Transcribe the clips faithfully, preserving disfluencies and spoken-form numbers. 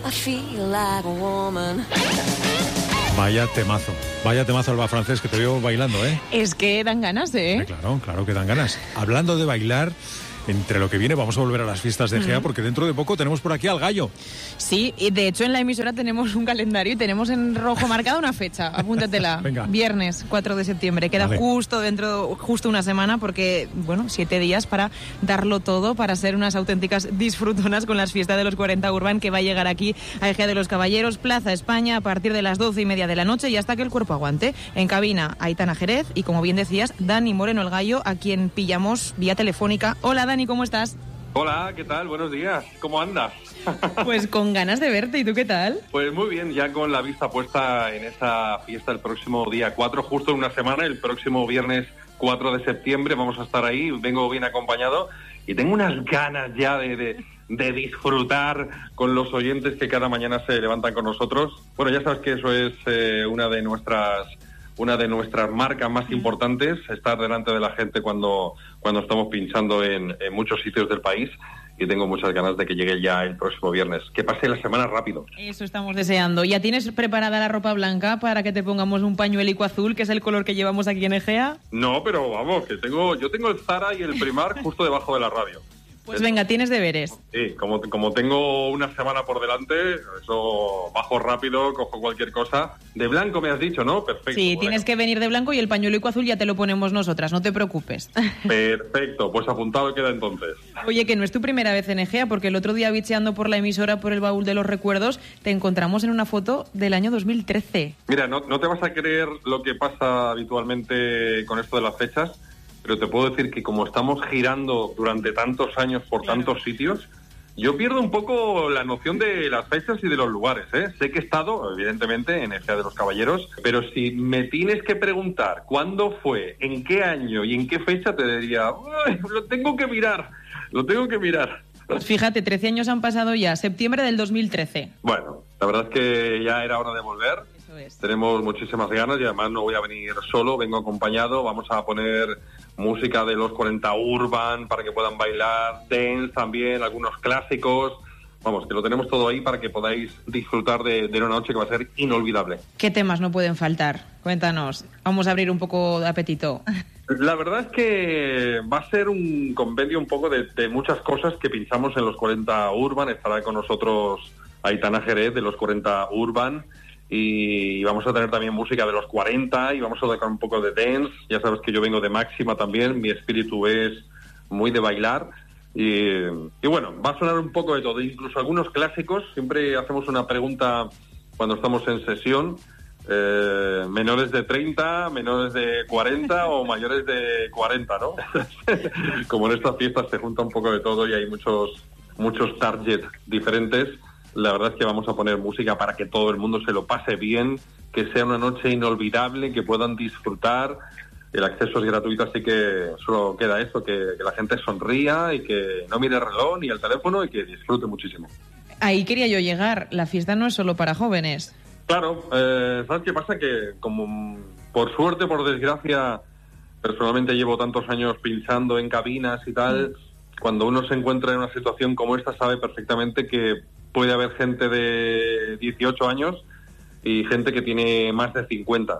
I feel like a woman. Vaya temazo, vaya temazo Alba Francés, que te veo bailando, ¿eh? Es que dan ganas, ¿eh? Eh, Claro, claro que dan ganas. Hablando de bailar, entre lo que viene vamos a volver a las fiestas de Egea, porque dentro de poco tenemos por aquí al Gallo. Sí, y de hecho en la emisora tenemos un calendario y tenemos en rojo marcada una fecha. Apúntatela. Venga. Viernes cuatro de septiembre. Queda Vale. justo dentro, justo una semana, porque, bueno, siete días para darlo todo, para ser unas auténticas disfrutonas con las fiestas de los cuarenta Urban, que va a llegar aquí a Egea de los Caballeros, Plaza España, a partir de las doce y media de la noche y hasta que el cuerpo aguante. En cabina, Aitana Jerez y, como bien decías, Dani Moreno el Gallo, a quien pillamos vía telefónica. Hola Dani, ¿cómo estás? Hola, ¿qué tal? Buenos días. ¿Cómo andas? Pues con ganas de verte. ¿Y tú qué tal? Pues muy bien, ya con la vista puesta en esa fiesta el próximo día cuatro, justo en una semana, el próximo viernes cuatro de septiembre, vamos a estar ahí, vengo bien acompañado y tengo unas ganas ya de, de, de disfrutar con los oyentes que cada mañana se levantan con nosotros. Bueno, ya sabes que eso es eh, una de nuestras... una de nuestras marcas más importantes, estar delante de la gente cuando, cuando estamos pinchando en, en muchos sitios del país, y tengo muchas ganas de que llegue ya el próximo viernes. Que pase la semana rápido. Eso estamos deseando. ¿Ya tienes preparada la ropa blanca para que te pongamos un pañuelico azul, que es el color que llevamos aquí en Egea? No, pero vamos, que tengo yo tengo el Zara y el Primark justo debajo de la radio. Pues venga, tienes deberes. Sí, como, como tengo una semana por delante, eso bajo rápido, cojo cualquier cosa. De blanco me has dicho, ¿no? Perfecto. Sí, bueno. tienes que venir de blanco y el pañuelico azul ya te lo ponemos nosotras, no te preocupes. Perfecto, pues apuntado queda entonces. Oye, que no es tu primera vez en Egea, porque el otro día bicheando por la emisora, por el baúl de los recuerdos, te encontramos en una foto del año dos mil trece. Mira, no, no te vas a creer lo que pasa habitualmente con esto de las fechas, pero te puedo decir que como estamos girando durante tantos años por Claro. tantos sitios, yo pierdo un poco la noción de las fechas y de los lugares, ¿eh? Sé que he estado, evidentemente, en Egea de los Caballeros, pero si me tienes que preguntar cuándo fue, en qué año y en qué fecha, te diría, "Uy, lo tengo que mirar, lo tengo que mirar". Pues fíjate, trece años han pasado ya, septiembre del dos mil trece. Bueno, la verdad es que ya era hora de volver. Eso es. Tenemos muchísimas ganas y además no voy a venir solo, vengo acompañado. Vamos a poner música de los cuarenta Urban para que puedan bailar, dance también, algunos clásicos. Vamos, que lo tenemos todo ahí para que podáis disfrutar de, de una noche que va a ser inolvidable. ¿Qué temas no pueden faltar? Cuéntanos. Vamos a abrir un poco de apetito. La verdad es que va a ser un compendio un poco de, de muchas cosas que pinchamos en los cuarenta Urban. Estará con nosotros Aitana Jerez de los cuarenta Urban. Y vamos a tener también música de los cuarenta y vamos a tocar un poco de dance. Ya sabes que yo vengo de Máxima también, mi espíritu es muy de bailar. Y, y bueno, va a sonar un poco de todo, incluso algunos clásicos. Siempre hacemos una pregunta cuando estamos en sesión. Eh, menores de treinta, menores de cuarenta o mayores de cuarenta, ¿no? Como en estas fiestas se junta un poco de todo y hay muchos, muchos targets diferentes. La verdad es que vamos a poner música para que todo el mundo se lo pase bien, que sea una noche inolvidable, que puedan disfrutar. El acceso es gratuito, así que solo queda esto, que, que la gente sonría y que no mire el reloj ni el teléfono y que disfrute muchísimo. Ahí quería yo llegar. La fiesta no es solo para jóvenes. Claro, eh, ¿sabes qué pasa? Que como por suerte, por desgracia, personalmente llevo tantos años pinchando en cabinas y tal, mm. cuando uno se encuentra en una situación como esta sabe perfectamente que puede haber gente de dieciocho años y gente que tiene más de cincuenta.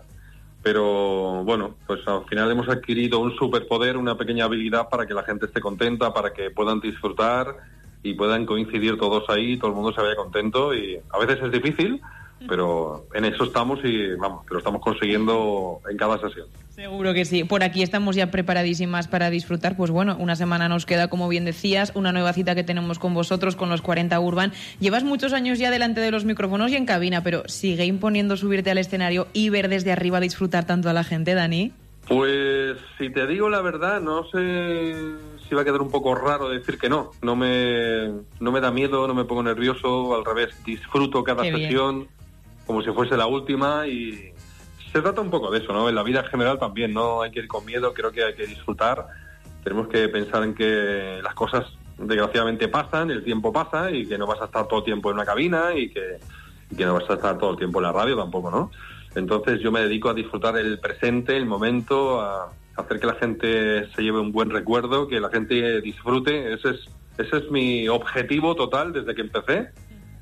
Pero bueno, pues al final hemos adquirido un superpoder, una pequeña habilidad para que la gente esté contenta, para que puedan disfrutar y puedan coincidir todos ahí, todo el mundo se vaya contento. Y a veces es difícil, pero en eso estamos y vamos, que lo estamos consiguiendo en cada sesión. Seguro que sí. Por aquí estamos ya preparadísimas para disfrutar. Pues bueno, una semana nos queda, como bien decías, una nueva cita que tenemos con vosotros, con los cuarenta Urban. Llevas muchos años ya delante de los micrófonos y en cabina, pero ¿sigue imponiendo subirte al escenario y ver desde arriba disfrutar tanto a la gente, Dani? Pues si te digo la verdad, no sé si va a quedar un poco raro decir que no. No me, no me da miedo, no me pongo nervioso, al revés, disfruto cada Qué sesión bien. Como si fuese la última y se trata un poco de eso, ¿no? En la vida en general también, no hay que ir con miedo, creo que hay que disfrutar. Tenemos que pensar en que las cosas desgraciadamente pasan, el tiempo pasa y que no vas a estar todo el tiempo en una cabina y que, y que no vas a estar todo el tiempo en la radio tampoco, ¿no? Entonces yo me dedico a disfrutar el presente, el momento, a hacer que la gente se lleve un buen recuerdo, que la gente disfrute. Ese es, ese es mi objetivo total desde que empecé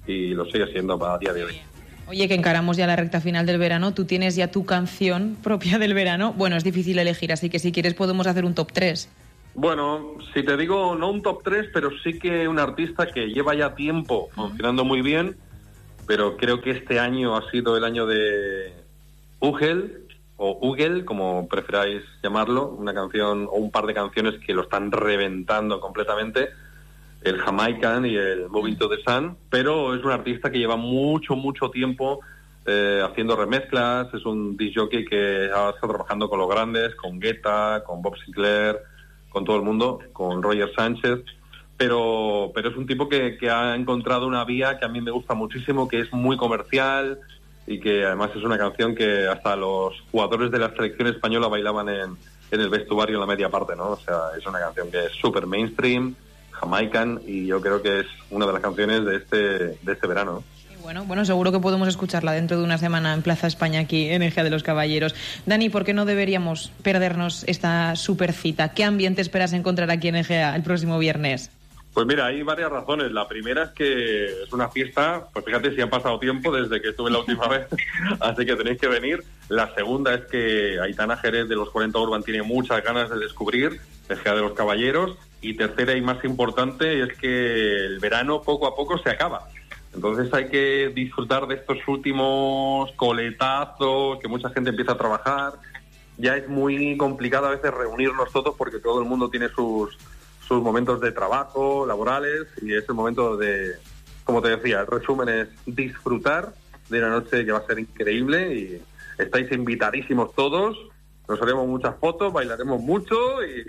y lo sigue siendo para día de hoy. Oye, que encaramos ya la recta final del verano, tú tienes ya tu canción propia del verano. Bueno, es difícil elegir, así que si quieres podemos hacer un top tres. Bueno, si te digo, no un top tres, pero sí que un artista que lleva ya tiempo funcionando muy bien, pero creo que este año ha sido el año de Ugel, o Ugel, como preferáis llamarlo, una canción o un par de canciones que lo están reventando completamente, el Jamaican y el Moving to the Sun, pero es un artista que lleva mucho, mucho tiempo eh, haciendo remezclas, es un disc jockey que ha estado trabajando con los grandes, con Guetta, con Bob Sinclair, con todo el mundo, con Roger Sánchez, pero pero es un tipo que, que ha encontrado una vía que a mí me gusta muchísimo, que es muy comercial y que además es una canción que hasta los jugadores de la selección española bailaban en, en el vestuario en la media parte, ¿no? O sea, es una canción que es súper mainstream, Jamaican, y yo creo que es una de las canciones de este de este verano, ¿no? Bueno, bueno, seguro que podemos escucharla dentro de una semana en Plaza España, aquí en Egea de los Caballeros. Dani, ¿por qué no deberíamos perdernos esta super cita? ¿Qué ambiente esperas encontrar aquí en Egea el próximo viernes? Pues mira, hay varias razones. La primera es que es una fiesta, pues fíjate si ha pasado tiempo desde que estuve la última vez, así que tenéis que venir. La segunda es que Aitana Jerez de los cuarenta Urban tiene muchas ganas de descubrir Egea de los Caballeros. Y tercera y más importante es que el verano poco a poco se acaba. Entonces hay que disfrutar de estos últimos coletazos, que mucha gente empieza a trabajar. Ya es muy complicado a veces reunirnos todos porque todo el mundo tiene sus, sus momentos de trabajo, laborales, y es el momento de, como te decía, el resumen es disfrutar de una noche que va a ser increíble y estáis invitadísimos todos, nos haremos muchas fotos, bailaremos mucho y...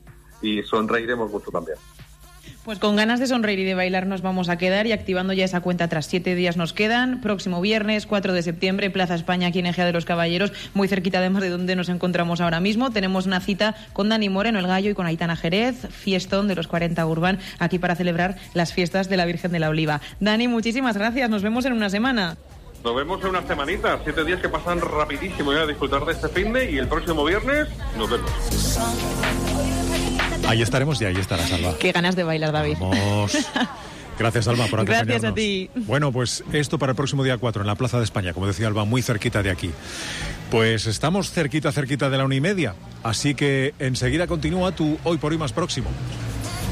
y sonreiremos mucho también. Pues con ganas de sonreír y de bailar nos vamos a quedar y activando ya esa cuenta atrás. Siete días nos quedan. Próximo viernes, cuatro de septiembre, Plaza España, aquí en Egea de los Caballeros, muy cerquita además de donde nos encontramos ahora mismo. Tenemos una cita con Dani Moreno, el Gallo, y con Aitana Jerez, fiestón de los cuarenta Urban, aquí para celebrar las fiestas de la Virgen de la Oliva. Dani, muchísimas gracias. Nos vemos en una semana. Nos vemos en una semanita, siete días que pasan rapidísimo. Voy a disfrutar de este finde y el próximo viernes nos vemos. Ahí estaremos y ahí estará Alba. Qué ganas de bailar, David. Vamos. Gracias, Alba, por acompañarnos. Gracias a ti. Bueno, pues esto para el próximo día cuatro en la Plaza de España, como decía Alba, muy cerquita de aquí. Pues estamos cerquita, cerquita de la una y media, así que enseguida continúa tu Hoy por Hoy más próximo.